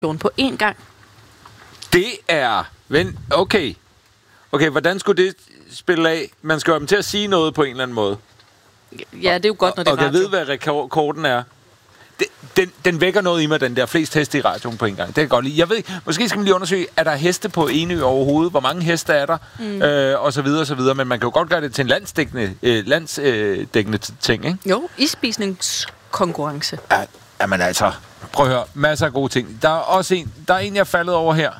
på én gang. Det er... Okay, hvordan skulle det spille af? Man skal jo have dem til at sige noget på en eller anden måde. Ja, det er jo godt, når det er radio. Og jeg ved, hvad rekorden er. Den vækker noget i mig, den der flest heste i radioen på en gang. Det kan jeg godt lide. Jeg ved ikke, måske skal man lige undersøge, er der heste på Enø overhovedet? Hvor mange heste er der? Og så videre, og så videre. Men man kan jo godt gøre det til en landsdækkende ting, ikke? Jo, isspisningskonkurrence. Jamen altså, prøv at høre. Masser af gode ting. Der er også en, jeg er faldet over her.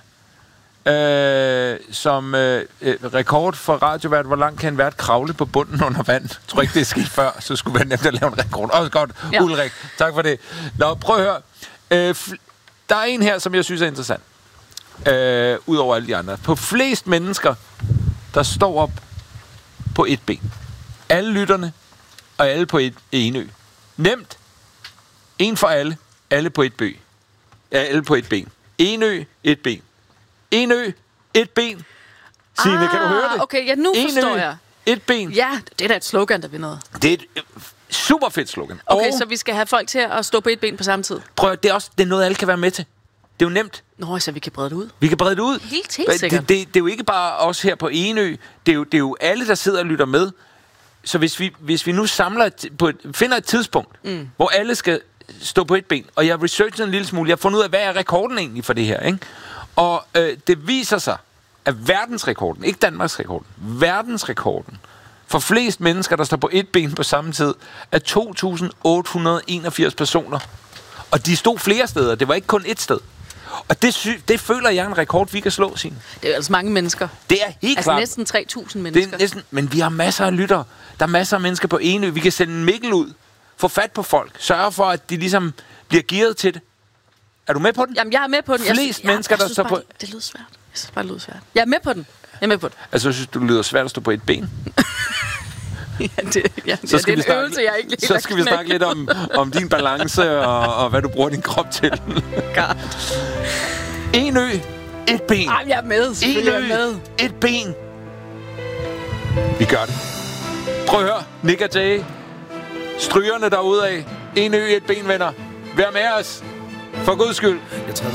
Som rekord for radiovært. Hvor langt kan en vært kravle på bunden under vand? Jeg tror ikke, det er sket før, så skulle være nemt at lave en rekord. Også godt, ja. Ulrik. Tak for det. Nå, prøv at høre. Der er en her, som jeg synes er interessant. Udover alle de andre. På flest mennesker, der står op på et ben. Alle lytterne, og alle på Enø. Nemt. En for alle. Alle på et ben. Ja, alle på et ben. Enø, et ben. Enø, et ben. Signe, kan du høre det? Okay, ja, nu forstår jeg. Et ben. Ja, det er da et slogan, der vil noget. Det er et super fedt slogan. Okay, så vi skal have folk til at stå på et ben på samme tid. Prøv, det er noget, alle kan være med til. Det er jo nemt. Nå, så vi kan brede det ud. Vi kan brede det ud. Helt sikkert. Det er jo ikke bare os her på Enø. Det er jo alle, der sidder og lytter med. Så hvis vi nu finder et tidspunkt, hvor alle skal stå på et ben, og jeg har researchet en lille smule, jeg har fundet ud af, hvad er rekorden egentlig for det her, ikke? Og det viser sig, at verdensrekorden, ikke Danmarks rekorden, verdensrekorden for flest mennesker, der står på et ben på samme tid, er 2.881 personer. Og de stod flere steder, det var ikke kun et sted. Og det føler jeg er en rekord, vi kan slå, Signe. Det er altså mange mennesker. Det er helt klart. Næsten 3.000 mennesker. Det er men vi har masser af lyttere. Der er masser af mennesker på Enø. Vi kan sende en Mikkel ud, få fat på folk, sørge for, at de ligesom bliver gearet til det. Er du med på den? Jamen, jeg er med på den. Flest mennesker, der står på... Det lyder svært. Jeg synes bare, det lyder svært. Jeg er med på den. Altså, jeg synes, det lyder svært at stå på et ben. det er en øvelse, jeg ikke lige så skal vi snakke lidt om din balance og hvad du bruger din krop til. Enø, et ben. Ej, jeg er med. Enø, et ben. Vi gør det. Prøv at høre. Nick og Jay. Strygerne derude af. Enø, et ben, venner. Vær med os. For Guds skyld.